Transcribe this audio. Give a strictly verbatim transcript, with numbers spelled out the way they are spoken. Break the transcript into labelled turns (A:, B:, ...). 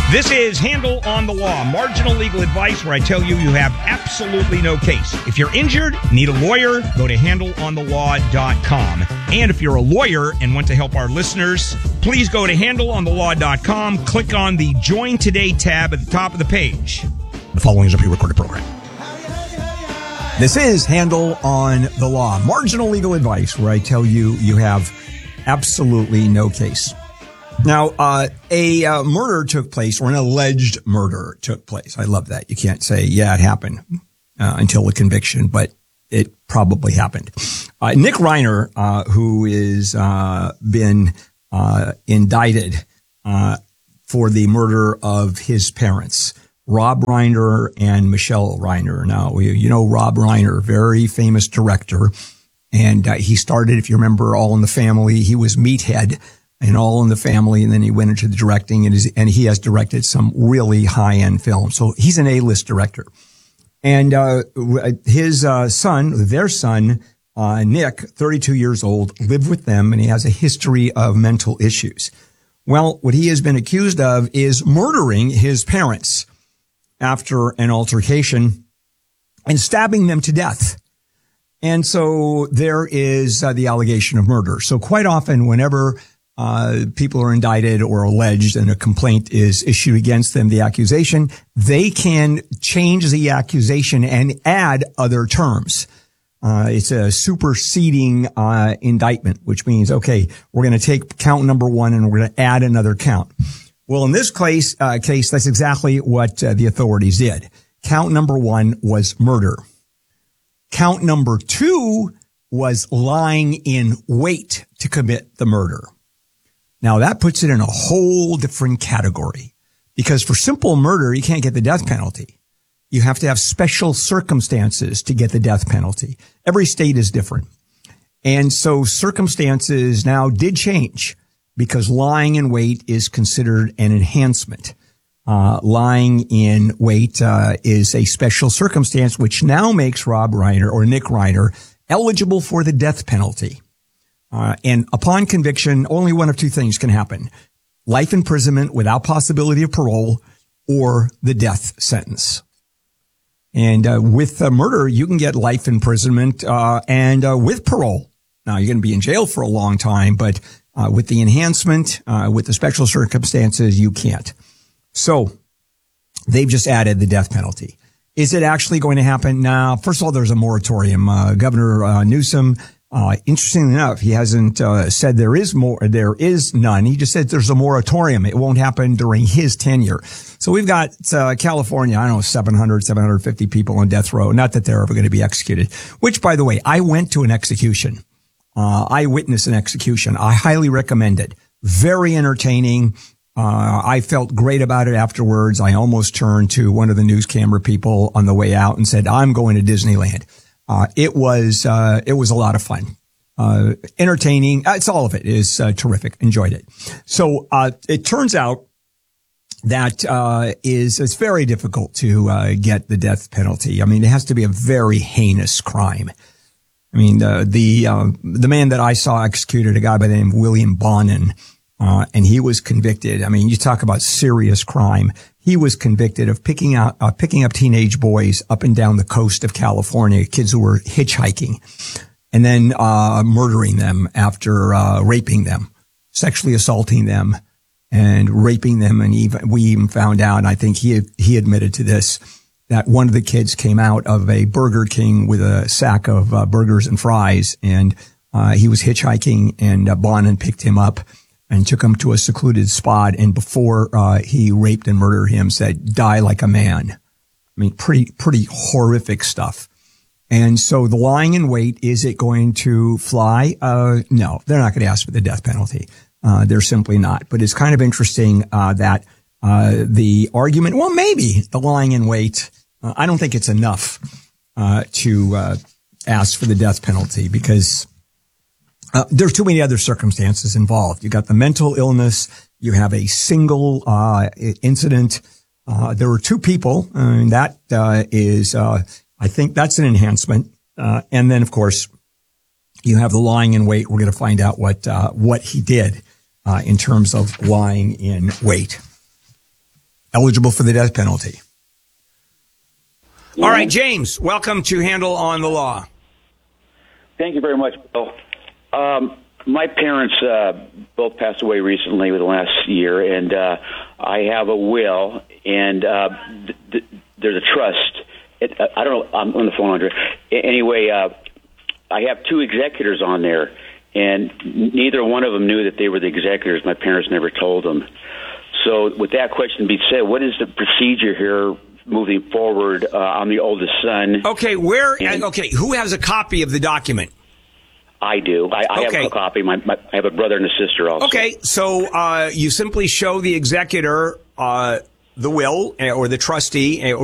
A: This is Handle on the Law, marginal legal advice where I tell you you have absolutely no case. If you're injured, need a lawyer, go to handle on the law dot com. And if you're a lawyer and want to help our listeners, please go to handle on the law dot com, click on the Join Today tab at the top of the page. The following is a pre-recorded program. This is Handle on the Law, marginal legal advice where I tell you you have absolutely no case. Now, uh, a uh, murder took place, or an alleged murder took place. I love that. You can't say, yeah, it happened uh, until the conviction, but it probably happened. Uh, Nick Reiner, uh, who is uh, been uh, indicted uh, for the murder of his parents, Rob Reiner and Michelle Reiner. Now, we, you know Rob Reiner, very famous director, and uh, he started, if you remember, All in the Family. He was Meathead and All in the Family, and then he went into the directing, and, his, and he has directed some really high-end films. So he's an A-list director. And uh his uh son, their son, uh Nick, thirty-two years old, lived with them, and he has a history of mental issues. Well, what he has been accused of is murdering his parents after an altercation and stabbing them to death. And so there is uh, the allegation of murder. So quite often, whenever Uh, people are indicted or alleged and a complaint is issued against them, the accusation, they can change the accusation and add other terms. Uh, it's a superseding, uh, indictment, which means, okay, we're going to take count number one and we're going to add another count. Well, in this case, uh, case, that's exactly what uh, the authorities did. Count number one was murder. Count number two was lying in wait to commit the murder. Now, that puts it in a whole different category, because for simple murder, you can't get the death penalty. You have to have special circumstances to get the death penalty. Every state is different. And so circumstances now did change, because lying in wait is considered an enhancement. Uh, lying in wait uh, is a special circumstance, which now makes Rob Reiner or Nick Reiner eligible for the death penalty. Uh, and upon conviction, only one of two things can happen: life imprisonment without possibility of parole, or the death sentence. And uh, with uh, murder, you can get life imprisonment uh, and uh, with parole. Now, you're going to be in jail for a long time, but uh, with the enhancement, uh, with the special circumstances, you can't. So they've just added the death penalty. Is it actually going to happen? Now, first of all, there's a moratorium. Uh, Governor uh, Newsom, Uh, interestingly enough, he hasn't, uh, said there is more, there is none. He just said there's a moratorium. It won't happen during his tenure. So we've got, uh, California, I don't know, seven hundred, seven hundred fifty people on death row. Not that they're ever going to be executed, which, by the way, I went to an execution. Uh, I witnessed an execution. I highly recommend it. Very entertaining. Uh, I felt great about it afterwards. I almost turned to one of the news camera people on the way out and said, I'm going to Disneyland. Uh, it was, uh, it was a lot of fun. Uh, entertaining. It's all of it is uh, terrific. Enjoyed it. So, uh, it turns out that, uh, is, it's very difficult to, uh, get the death penalty. I mean, it has to be a very heinous crime. I mean, uh, the, uh, the man that I saw executed, a guy by the name of William Bonin, uh, and he was convicted. I mean, you talk about serious crime. He was convicted of picking out, uh, picking up teenage boys up and down the coast of California, kids who were hitchhiking, and then, uh, murdering them after, uh, raping them, sexually assaulting them and raping them. And even, we even found out, I think he, he admitted to this, that one of the kids came out of a Burger King with a sack of uh, burgers and fries, and, uh, he was hitchhiking, and uh, Bonin picked him up and took him to a secluded spot, and before uh he raped and murdered him, said, die like a man. I mean, pretty, pretty horrific stuff. And so the lying in wait, is it going to fly? Uh no, they're not going to ask for the death penalty. Uh they're simply not. But it's kind of interesting uh that uh the argument, well, maybe the lying in wait, uh, I don't think it's enough uh to uh ask for the death penalty, because Uh, there's too many other circumstances involved. You got the mental illness. You have a single, uh, incident. Uh, there were two people, and that, uh, is, uh, I think that's an enhancement. Uh, and then, of course, you have the lying in wait. We're going to find out what, uh, what he did, uh, in terms of lying in wait.
B: eligible for the death penalty.
A: All right, James, welcome to Handle on the Law.
C: Thank you very much, Bill. Um, my parents uh, both passed away recently within the last year, and uh, I have a will, and uh, th- th- there's a trust. It, uh, I don't know. I'm on the phone, Andre. Anyway, uh, I have two executors on there, and neither one of them knew that they were the executors. My parents never told them. So with that question being said, what is the procedure here moving forward? Uh, I'm the oldest son.
A: Okay, where? And, okay, who has a copy of the document?
C: I do. I, I
A: okay.
C: have a copy. My, my, I have a brother and a sister also.
A: Okay, so uh, you simply show the executor uh, the will or the trustee,